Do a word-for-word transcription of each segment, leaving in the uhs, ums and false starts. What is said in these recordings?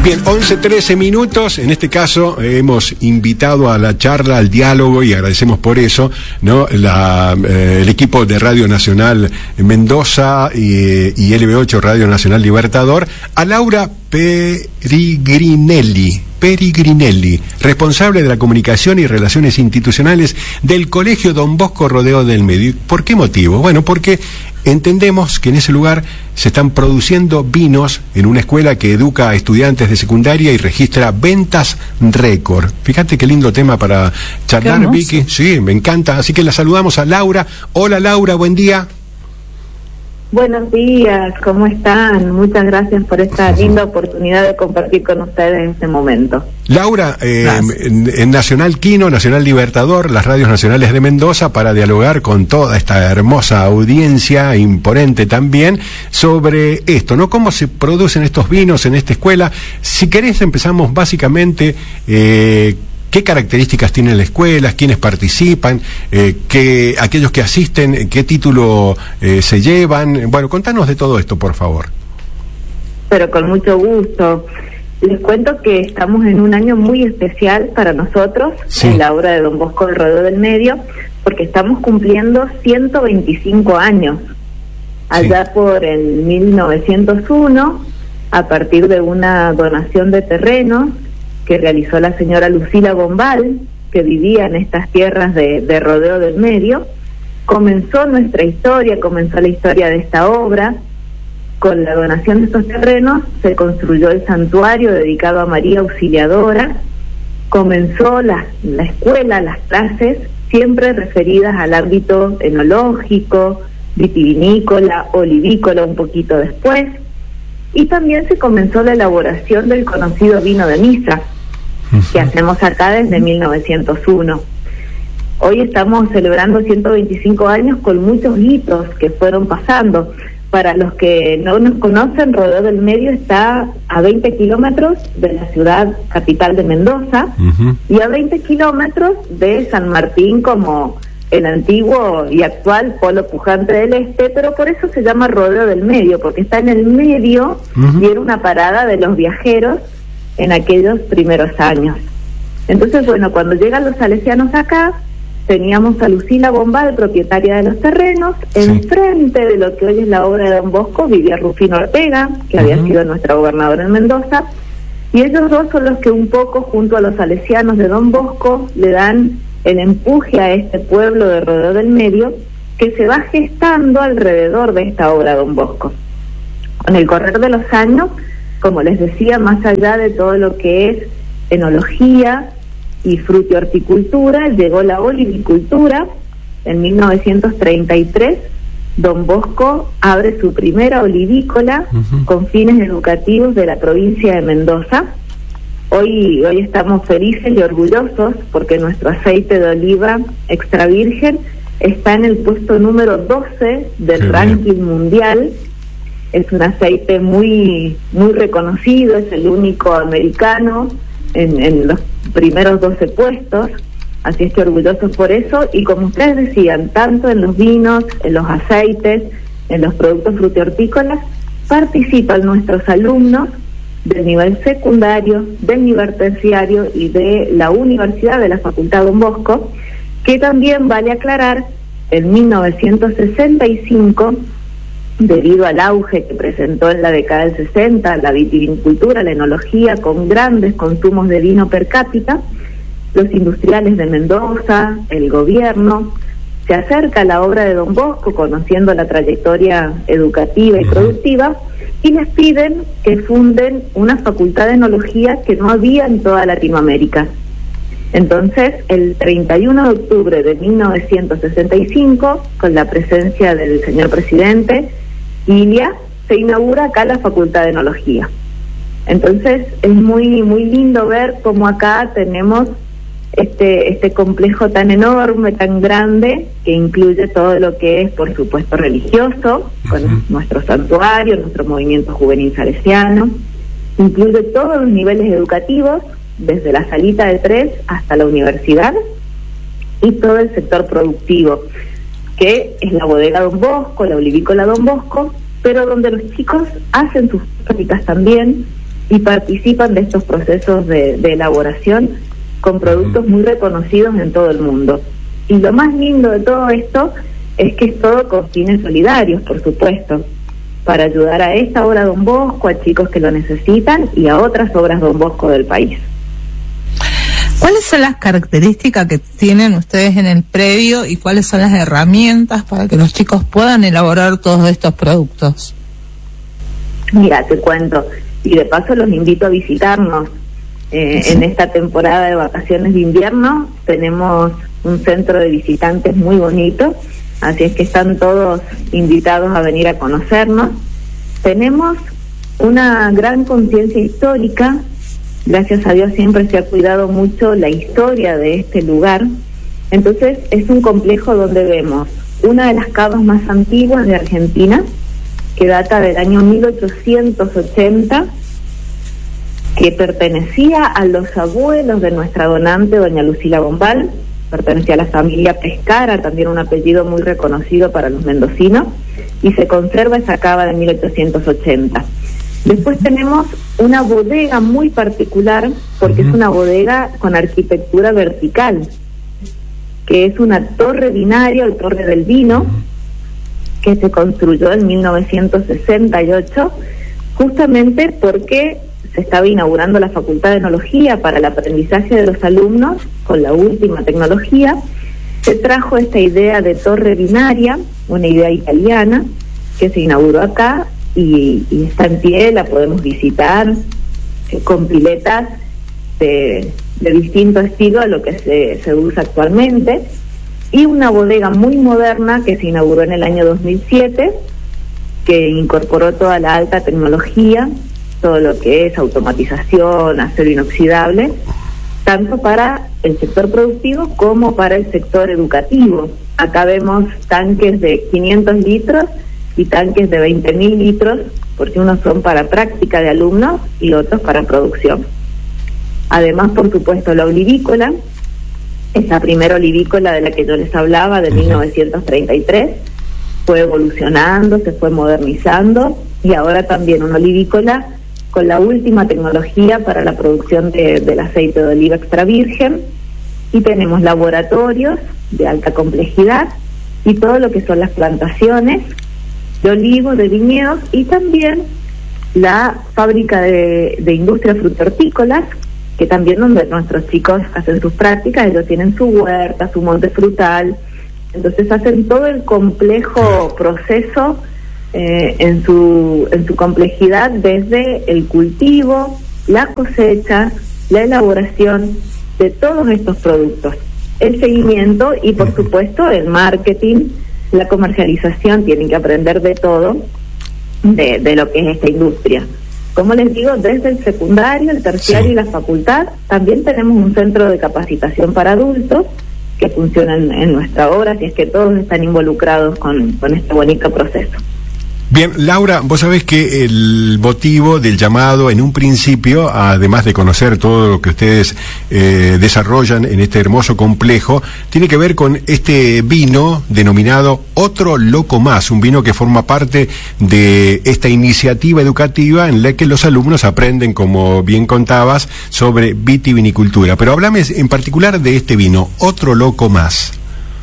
Bien, once trece minutos. En este caso eh, hemos invitado a la charla, al diálogo, y agradecemos por eso, ¿no? La, eh, el equipo de Radio Nacional Mendoza y, y L B ocho Radio Nacional Libertador, a Laura Perigrinelli. Perigrinelli, responsable de la comunicación y relaciones institucionales del Colegio Don Bosco Rodeo del Medio. ¿Por qué motivo? Bueno, porque entendemos que en ese lugar se están produciendo vinos en una escuela que educa a estudiantes de secundaria y registra ventas récord. Fíjate qué lindo tema para charlar, Vicky. Sí, me encanta. Así que la saludamos a Laura. Hola Laura, buen día. Buenos días, ¿cómo están? Muchas gracias por esta linda oportunidad de compartir con ustedes en este momento. Laura, eh, en, en Nacional Quino, Nacional Libertador, las radios nacionales de Mendoza, para dialogar con toda esta hermosa audiencia, imponente también, sobre esto, ¿no? Cómo se producen estos vinos en esta escuela. Si querés, empezamos básicamente... Eh, ¿Qué características tiene la escuela? ¿Quiénes participan? Eh, ¿qué, aquellos que asisten, qué título eh, se llevan? Bueno, contanos de todo esto, por favor. Pero con mucho gusto. Les cuento que estamos en un año muy especial para nosotros, sí, en la obra de Don Bosco del Rodeo del Medio, porque estamos cumpliendo ciento veinticinco años. Allá sí, por el mil novecientos uno, a partir de una donación de terrenos que realizó la señora Lucila Bombal, que vivía en estas tierras de, de Rodeo del Medio, comenzó nuestra historia, comenzó la historia de esta obra. Con la donación de estos terrenos se construyó el santuario dedicado a María Auxiliadora, comenzó la, la escuela, las clases, siempre referidas al ámbito enológico, vitivinícola, olivícola un poquito después, y también se comenzó la elaboración del conocido vino de misa, que hacemos acá desde mil novecientos uno. Hoy estamos celebrando ciento veinticinco años con muchos hitos que fueron pasando. Para los que no nos conocen, Rodeo del Medio está a veinte kilómetros de la ciudad capital de Mendoza, uh-huh, y a veinte kilómetros de San Martín, como el antiguo y actual polo pujante del este, pero por eso se llama Rodeo del Medio, porque está en el medio, uh-huh, y era una parada de los viajeros en aquellos primeros años. Entonces, bueno, cuando llegan los salesianos acá, teníamos a Lucila Bombal, propietaria de los terrenos, sí, enfrente de lo que hoy es la obra de Don Bosco vivía Rufino Ortega, que, uh-huh, había sido nuestra gobernadora en Mendoza, y ellos dos son los que un poco, junto a los salesianos de Don Bosco, le dan el empuje a este pueblo de Rodeo del Medio, que se va gestando alrededor de esta obra de Don Bosco. Con el correr de los años, como les decía, más allá de todo lo que es enología y frutihorticultura, llegó la olivicultura. En mil novecientos treinta y tres, Don Bosco abre su primera olivícola, uh-huh, con fines educativos de la provincia de Mendoza. Hoy, hoy estamos felices y orgullosos porque nuestro aceite de oliva extra virgen está en el puesto número doce del ranking mundial. Es un aceite muy muy reconocido, es el único americano en, en los primeros doce puestos, así es que orgullosos por eso. Y como ustedes decían, tanto en los vinos, en los aceites, en los productos frutihortícolas, participan nuestros alumnos del nivel secundario, del nivel terciario y de la Universidad de la Facultad Don Bosco, que también, vale aclarar, en mil novecientos sesenta y cinco, debido al auge que presentó en la década del sesenta la vitivinicultura, la enología, con grandes consumos de vino per cápita, los industriales de Mendoza, el gobierno, se acerca a la obra de Don Bosco, conociendo la trayectoria educativa y productiva, y les piden que funden una facultad de enología que no había en toda Latinoamérica. Entonces, el treinta y uno de octubre de mil novecientos sesenta y cinco, con la presencia del señor presidente Ilia, se inaugura acá la Facultad de Enología. Entonces, es muy muy lindo ver cómo acá tenemos este este complejo tan enorme, tan grande, que incluye todo lo que es, por supuesto, religioso, con uh-huh, nuestro santuario, nuestro movimiento juvenil salesiano, incluye todos los niveles educativos, desde la salita de tres hasta la universidad, y todo el sector productivo, que es la bodega Don Bosco, la olivícola Don Bosco, pero donde los chicos hacen sus prácticas también, y participan de estos procesos de, de elaboración con productos muy reconocidos en todo el mundo. Y lo más lindo de todo esto es que es todo con fines solidarios, por supuesto, para ayudar a esta obra Don Bosco, a chicos que lo necesitan y a otras obras Don Bosco del país. ¿Cuáles son las características que tienen ustedes en el predio y cuáles son las herramientas para que los chicos puedan elaborar todos estos productos? Mira, te cuento, y de paso los invito a visitarnos. Eh, sí. En esta temporada de vacaciones de invierno tenemos un centro de visitantes muy bonito, así es que están todos invitados a venir a conocernos. Tenemos una gran conciencia histórica, gracias a Dios siempre se ha cuidado mucho la historia de este lugar, entonces es un complejo donde vemos una de las cavas más antiguas de Argentina, que data del año mil ochocientos ochenta, que pertenecía a los abuelos de nuestra donante, doña Lucila Bombal, pertenecía a la familia Pescara, también un apellido muy reconocido para los mendocinos, y se conserva esa cava de mil ochocientos ochenta. Después tenemos una bodega muy particular, porque uh-huh. es una bodega con arquitectura vertical, que es una torre binaria, o torre del vino, que se construyó en mil novecientos sesenta y ocho, justamente porque se estaba inaugurando la Facultad de Enología para el aprendizaje de los alumnos con la última tecnología. Se trajo esta idea de torre binaria, una idea italiana, que se inauguró acá y, y está en pie, la podemos visitar, eh, con piletas de, de distinto estilo a lo que se, se usa actualmente, y una bodega muy moderna que se inauguró en el año dos mil siete, que incorporó toda la alta tecnología, todo lo que es automatización, acero inoxidable, tanto para el sector productivo como para el sector educativo. Acá vemos tanques de quinientos litros y tanques de veinte mil litros, porque unos son para práctica de alumnos y otros para producción. Además, por supuesto, la olivícola, esa primera olivícola de la que yo les hablaba, de mil novecientos treinta y tres, fue evolucionando, se fue modernizando, y ahora también una olivícola con la última tecnología para la producción de, del aceite de oliva extra virgen, y tenemos laboratorios de alta complejidad y todo lo que son las plantaciones de olivos, de viñedos, y también la fábrica de, de industria frutortícolas, que también donde nuestros chicos hacen sus prácticas, ellos tienen su huerta, su monte frutal, entonces hacen todo el complejo proceso Eh, en su en su complejidad, desde el cultivo, la cosecha, la elaboración de todos estos productos, el seguimiento y por supuesto el marketing, la comercialización. Tienen que aprender de todo de, de lo que es esta industria. Como les digo, desde el secundario, el terciario sí. y la facultad, también tenemos un centro de capacitación para adultos que funciona en, en nuestra obra, así es que todos están involucrados con, con este bonito proceso. Bien, Laura, vos sabés que el motivo del llamado en un principio, además de conocer todo lo que ustedes eh, desarrollan en este hermoso complejo, tiene que ver con este vino denominado Otro Loco Más, un vino que forma parte de esta iniciativa educativa en la que los alumnos aprenden, como bien contabas, sobre vitivinicultura. Pero háblame en particular de este vino, Otro Loco Más.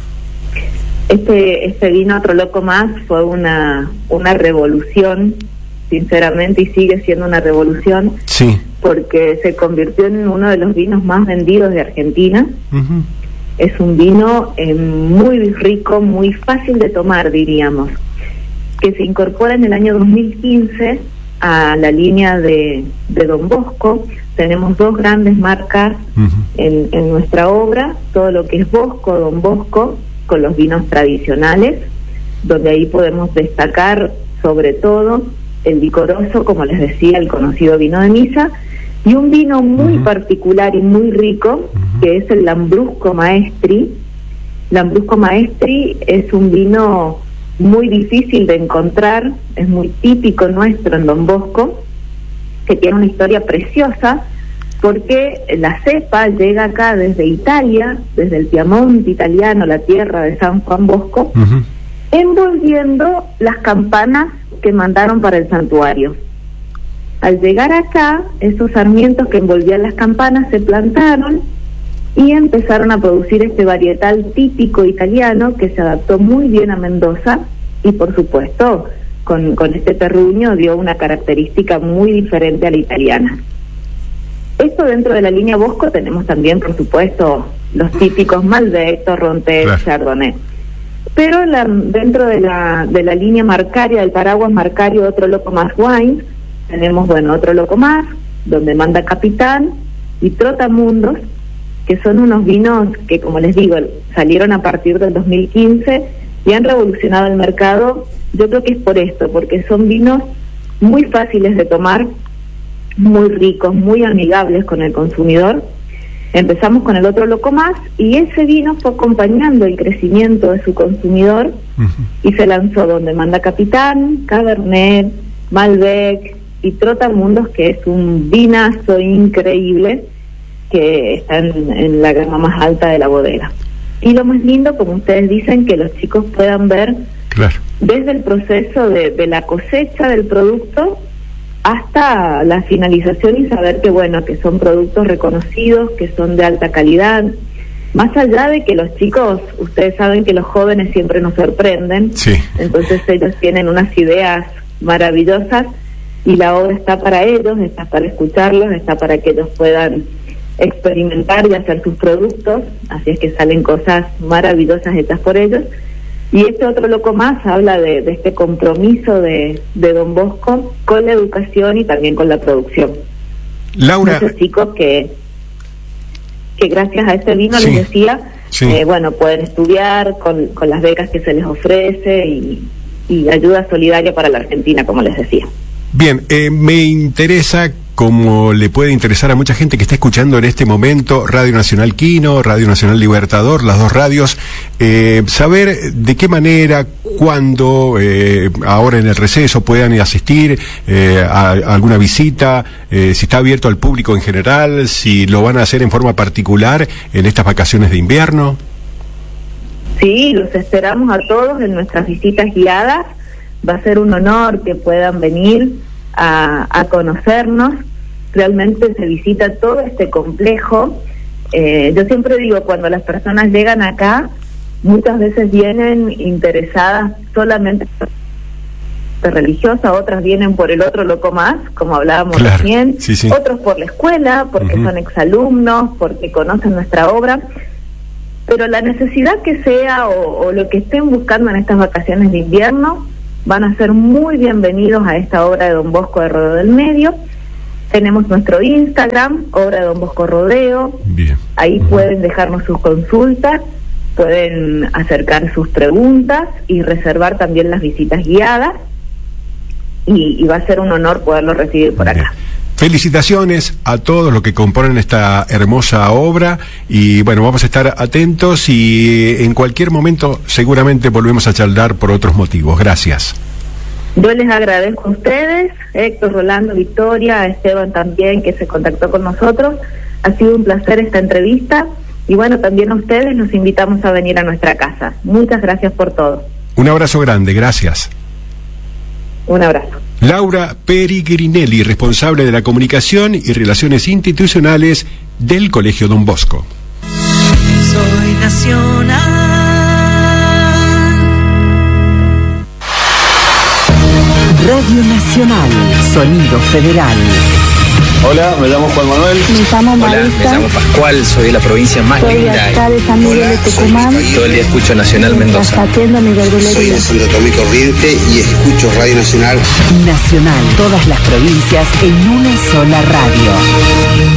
Este este vino Otro Loco Más fue una una revolución, sinceramente, y sigue siendo una revolución, sí. porque se convirtió en uno de los vinos más vendidos de Argentina. Uh-huh. Es un vino eh, muy rico, muy fácil de tomar, diríamos, que se incorpora en el año dos mil quince a la línea de, de Don Bosco. Tenemos dos grandes marcas uh-huh. en, en nuestra obra, todo lo que es Bosco, Don Bosco, con los vinos tradicionales, donde ahí podemos destacar sobre todo el licoroso, como les decía, el conocido vino de misa, y un vino muy uh-huh. particular y muy rico, uh-huh. que es el Lambrusco Maestri. Lambrusco Maestri es un vino muy difícil de encontrar, es muy típico nuestro en Don Bosco, que tiene una historia preciosa, porque la cepa llega acá desde Italia, desde el Piamonte italiano, la tierra de San Juan Bosco, uh-huh. envolviendo las campanas que mandaron para el santuario. Al llegar acá, esos sarmientos que envolvían las campanas se plantaron y empezaron a producir este varietal típico italiano que se adaptó muy bien a Mendoza y, por supuesto, con, con este terruño dio una característica muy diferente a la italiana. Esto dentro de la línea Bosco tenemos también, por supuesto, los típicos Malbec, Torrontés, claro. Chardonnay. Pero la, dentro de la, de la línea Marcaria, del paraguas Marcario, Otro Loco Más Wine, tenemos, bueno, Otro Loco Más, Donde Manda Capitán y Trotamundos, que son unos vinos que, como les digo, salieron a partir del dos mil quince y han revolucionado el mercado. Yo creo que es por esto, porque son vinos muy fáciles de tomar, muy ricos, muy amigables con el consumidor. Empezamos con el Otro Loco Más y ese vino fue acompañando el crecimiento de su consumidor uh-huh. y se lanzó Donde Manda Capitán, Cabernet, Malbec y Trotamundos, que es un vinazo increíble que está en, en la gama más alta de la bodega. Y lo más lindo, como ustedes dicen, que los chicos puedan ver claro. desde el proceso de, de la cosecha del producto hasta la finalización y saber que, bueno, que son productos reconocidos, que son de alta calidad. Más allá de que los chicos, ustedes saben que los jóvenes siempre nos sorprenden, sí. entonces ellos tienen unas ideas maravillosas y la obra está para ellos, está para escucharlos, está para que ellos puedan experimentar y hacer sus productos, así es que salen cosas maravillosas hechas por ellos. Y este Otro Loco Más habla de, de este compromiso de, de Don Bosco con la educación y también con la producción. Laura, muchos chicos que que gracias a este vino, sí, les decía, sí. eh, bueno, pueden estudiar con, con las becas que se les ofrece y, y ayuda solidaria para la Argentina, como les decía. Bien, eh, me interesa, como le puede interesar a mucha gente que está escuchando en este momento Radio Nacional Quino, Radio Nacional Libertador, las dos radios, eh, saber de qué manera, cuándo, eh, ahora en el receso puedan asistir eh, a, a alguna visita, eh, si está abierto al público en general, si lo van a hacer en forma particular en estas vacaciones de invierno. Sí, los esperamos a todos en nuestras visitas guiadas. Va a ser un honor que puedan venir a, a conocernos. Realmente se visita todo este complejo. Eh, yo siempre digo, cuando las personas llegan acá, muchas veces vienen interesadas solamente de religiosa, otras vienen por el Otro Loco Más, como hablábamos claro, recién, sí, sí. otros por la escuela, porque uh-huh. son exalumnos, porque conocen nuestra obra. Pero la necesidad que sea o, o lo que estén buscando en estas vacaciones de invierno, van a ser muy bienvenidos a esta obra de Don Bosco de Rodeo del Medio. Tenemos nuestro Instagram, Obra de Don Bosco Rodeo. Bien. Ahí uh-huh. pueden dejarnos sus consultas, pueden acercar sus preguntas y reservar también las visitas guiadas. Y, y va a ser un honor poderlo recibir por acá. Bien. Felicitaciones a todos los que componen esta hermosa obra y bueno, vamos a estar atentos y en cualquier momento seguramente volvemos a charlar por otros motivos. Gracias. Yo les agradezco a ustedes, Héctor, Rolando, Victoria, a Esteban también que se contactó con nosotros. Ha sido un placer esta entrevista y bueno, también a ustedes los invitamos a venir a nuestra casa. Muchas gracias por todo. Un abrazo grande, gracias. Un abrazo. Laura Perigrinelli, responsable de la comunicación y relaciones institucionales del Colegio Don Bosco. Soy nacional. Radio Nacional, Sonido Federal. Hola, me llamo Juan Manuel. Me llamo Marita. Hola, me llamo Pascual, soy de la provincia más soy linda. Soy acá de San Miguel de Tucumán. Todo el día escucho Nacional Mendoza. Haciendo mi verdulería. Soy de Santo Tomé Corriente y escucho Radio Nacional. Nacional, todas las provincias en una sola radio.